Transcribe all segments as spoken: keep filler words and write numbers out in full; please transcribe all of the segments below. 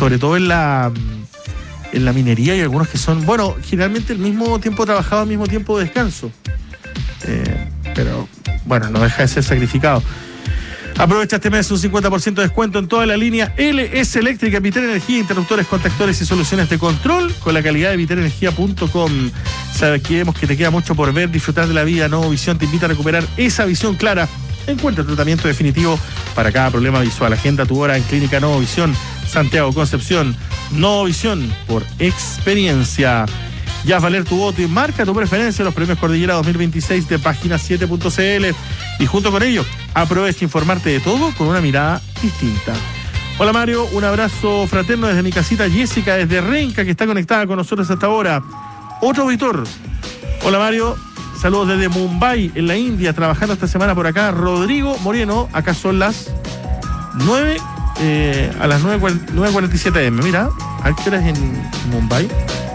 sobre todo en la en la minería, y algunos que son, bueno, generalmente el mismo tiempo trabajado, al mismo tiempo de descanso. Eh, pero, bueno, no deja de ser sacrificado. Aprovecha este mes un cincuenta por ciento de descuento en toda la línea L S Eléctrica, Vitel Energía, interruptores, contactores y soluciones de control con la calidad de vitel energía punto com. Sabemos que te queda mucho por ver, disfrutar de la vida. Nuevo Visión te invita a recuperar esa visión clara. Encuentra el tratamiento definitivo para cada problema visual. Agenda tu hora en Clínica Nuevo Visión, Santiago Concepción. Nuevo Visión por experiencia. Ya valer tu voto y marca tu preferencia en los premios Cordillera dos mil veintiséis de página siete punto c l. Y junto con ello, aprovecha informarte de todo con una mirada distinta. Hola Mario, un abrazo fraterno desde mi casita. Jessica desde Renca, que está conectada con nosotros hasta ahora. Otro auditor. Hola Mario, saludos desde Mumbai, en la India, trabajando esta semana por acá. Rodrigo Moreno, acá son las nueve, eh, a las nueve cuarenta y siete eme. Mira, ¿a qué hora es en Mumbai?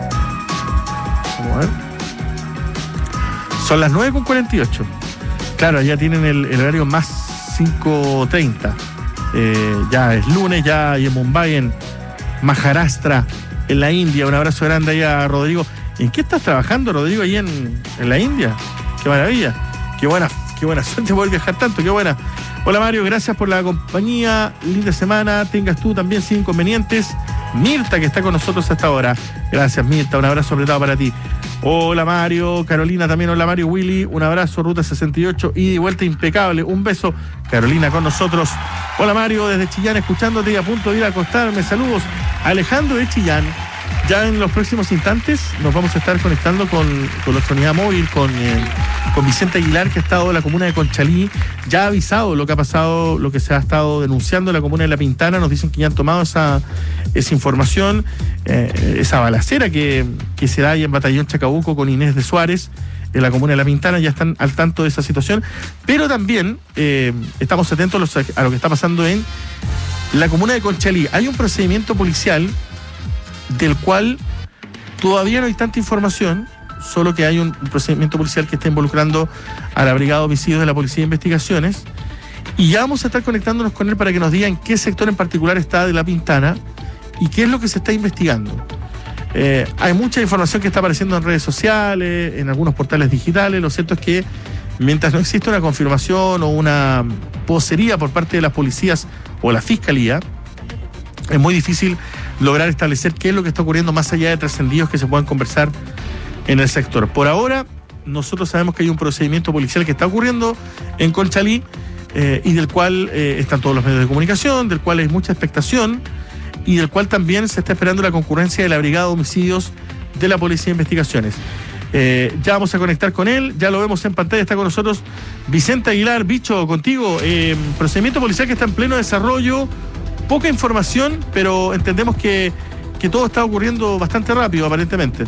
Vamos a ver. Son las nueve con cuarenta y ocho. Claro, ya tienen el, el horario más cinco treinta. Eh, ya es lunes, ya hay en Mumbai, en Maharashtra, en la India. Un abrazo grande ahí a Rodrigo. ¿En qué estás trabajando, Rodrigo, ahí en, en la India? ¡Qué maravilla! ¡Qué buena, qué buena suerte poder viajar tanto! ¡Qué buena! Hola Mario, gracias por la compañía. Linda semana, tengas tú también sin inconvenientes. Mirta, que está con nosotros hasta ahora. Gracias, Mirta, un abrazo apretado para ti. Hola Mario, Carolina también, hola Mario, Willy, un abrazo, Ruta sesenta y ocho, ida y vuelta impecable, un beso, Carolina con nosotros. Hola Mario, desde Chillán, escuchándote y a punto de ir a acostarme, saludos. Alejandro de Chillán. Ya en los próximos instantes nos vamos a estar conectando con, con nuestra unidad móvil, con, eh, con Vicente Aguilar, que ha estado en la comuna de Conchalí. Ya ha avisado lo que ha pasado, lo que se ha estado denunciando en la comuna de La Pintana. Nos dicen que ya han tomado esa, esa información, eh, esa balacera que, que se da ahí en Batallón Chacabuco con Inés de Suárez, en la comuna de La Pintana. Ya están al tanto de esa situación. Pero también eh, estamos atentos a lo, a lo que está pasando en la comuna de Conchalí. Hay un procedimiento policial del cual todavía no hay tanta información, solo que hay un, un procedimiento policial que está involucrando a la Brigada de Homicidios de la Policía de Investigaciones, y ya vamos a estar conectándonos con él para que nos diga en qué sector en particular está de La Pintana y qué es lo que se está investigando. Eh, hay mucha información que está apareciendo en redes sociales, en algunos portales digitales. Lo cierto es que mientras no existe una confirmación o una vocería por parte de las policías o la Fiscalía, es muy difícil lograr establecer qué es lo que está ocurriendo más allá de trascendidos que se puedan conversar en el sector. Por ahora, nosotros sabemos que hay un procedimiento policial que está ocurriendo en Conchalí eh, y del cual eh, están todos los medios de comunicación, del cual hay mucha expectación y del cual también se está esperando la concurrencia de la Brigada de Homicidios de la Policía de Investigaciones. Eh, ya vamos a conectar con él, ya lo vemos en pantalla, está con nosotros Vicente Aguilar. Bicho, contigo, eh, procedimiento policial que está en pleno desarrollo. Poca información, pero entendemos que, que todo está ocurriendo bastante rápido, aparentemente.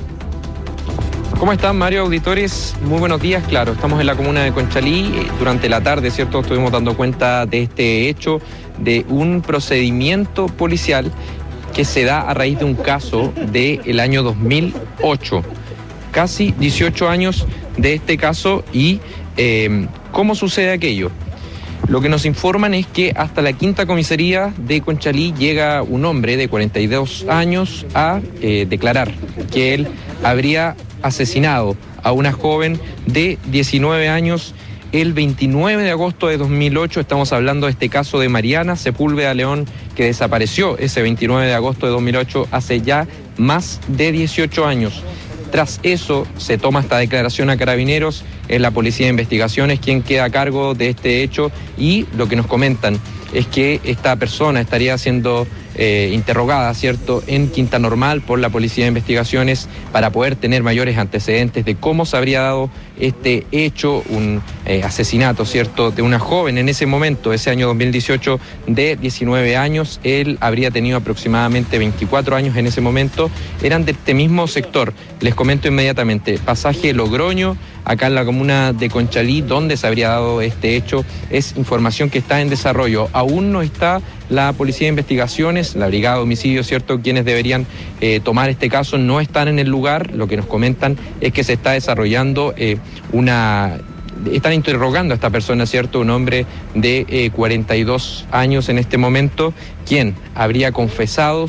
¿Cómo están, Mario, auditores? Muy buenos días. Claro, estamos en la comuna de Conchalí. Durante la tarde, ¿cierto?, estuvimos dando cuenta de este hecho, de un procedimiento policial que se da a raíz de un caso del año dos mil ocho. Casi dieciocho años de este caso. Y eh, ¿cómo sucede aquello? Lo que nos informan es que hasta la quinta comisaría de Conchalí llega un hombre de cuarenta y dos años a eh, declarar que él habría asesinado a una joven de diecinueve años el veintinueve de agosto de dos mil ocho. Estamos hablando de este caso de Mariana Sepúlveda León, que desapareció ese veintinueve de agosto de dos mil ocho hace ya más de dieciocho años. Tras eso se toma esta declaración a Carabineros, es la Policía de Investigaciones quien queda a cargo de este hecho, y lo que nos comentan es que esta persona estaría siendo eh, interrogada, ¿cierto?, en Quinta Normal por la Policía de Investigaciones para poder tener mayores antecedentes de cómo se habría dado este hecho, un eh, asesinato, ¿cierto?, de una joven en ese momento, ese año dos mil dieciocho, de diecinueve años. Él habría tenido aproximadamente veinticuatro años en ese momento. Eran de este mismo sector. Les comento inmediatamente, pasaje Logroño, acá en la comuna de Conchalí, donde se habría dado este hecho. Es información que está en desarrollo. Aún no está la Policía de Investigaciones, la Brigada de Homicidios, ¿cierto?, quienes deberían eh, tomar este caso, no están en el lugar. Lo que nos comentan es que se está desarrollando eh, una... Están interrogando a esta persona, ¿cierto?, un hombre de eh, cuarenta y dos años en este momento, quien habría confesado